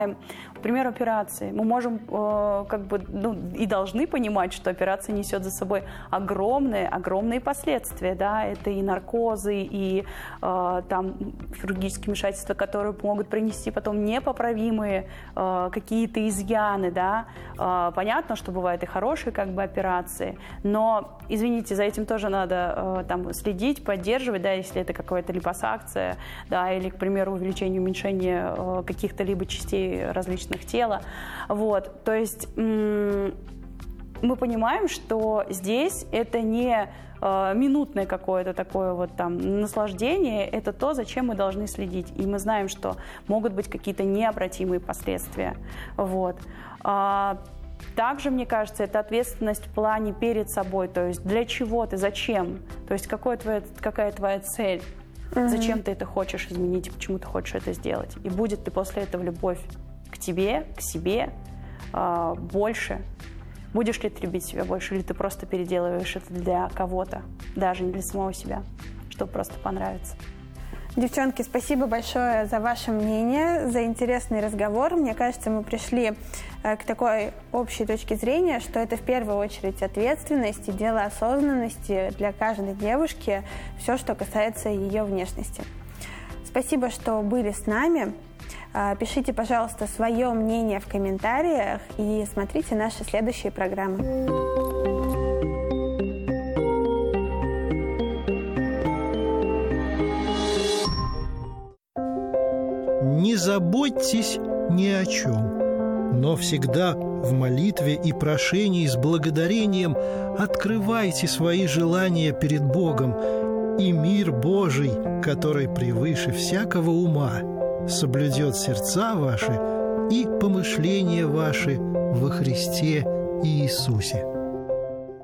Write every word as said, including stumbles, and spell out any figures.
К примеру, операции. Мы можем э, как бы, ну, и должны понимать, что операция несет за собой огромные, огромные последствия. Да? Это и наркозы, и э, там, хирургические вмешательства, которые могут принести потом непоправимые э, какие-то изъяны. Да? Э, понятно, что бывают и хорошие как бы, операции, но, извините, за этим тоже надо э, там, следить, поддерживать, да, если это какая-то липосакция, да, или, к примеру, увеличение, уменьшение э, каких-то либо частей различных тела. Вот. То есть мы понимаем, что здесь это не э, минутное какое-то такое вот там наслаждение, это то, зачем мы должны следить. И мы знаем, что могут быть какие-то необратимые последствия. Вот. А, также, мне кажется, это ответственность в плане перед собой, то есть для чего ты, зачем, то есть какое твое, какая твоя цель. Mm-hmm. Зачем ты это хочешь изменить, и почему ты хочешь это сделать. И будет ли после этого любовь к тебе, к себе э, больше? Будешь ли ты любить себя больше, или ты просто переделываешь это для кого-то, даже не для самого себя, чтобы просто понравиться? Девчонки, спасибо большое за ваше мнение, за интересный разговор. Мне кажется, мы пришли к такой общей точке зрения, что это в первую очередь ответственность и дело осознанности для каждой девушки, все, что касается ее внешности. Спасибо, что были с нами. Пишите, пожалуйста, свое мнение в комментариях и смотрите наши следующие программы. Не заботьтесь ни о чем, но всегда в молитве и прошении с благодарением открывайте свои желания перед Богом, и мир Божий, который превыше всякого ума, соблюдет сердца ваши и помышления ваши во Христе Иисусе.